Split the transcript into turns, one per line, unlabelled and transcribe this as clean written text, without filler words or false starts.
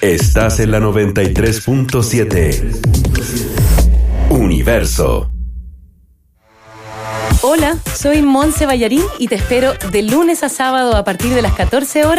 Estás en la 93.7. Universo.
Hola, soy Monse Ballarín y te espero de lunes a sábado a partir de las 14 horas